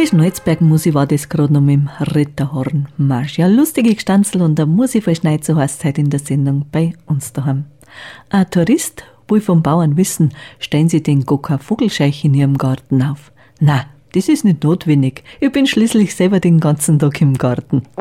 Schnalzberg-Musi war das gerade noch mit dem Ritterhornmarsch. Ja, lustige Gestanzel und eine Musi voll Schneid, so heißt es heute in der Sendung bei uns daheim. Ein Tourist will vom Bauern wissen, stellen sie den Goka Vogelscheich in ihrem Garten auf? Na, das ist nicht notwendig. Ich bin schließlich selber den ganzen Tag im Garten.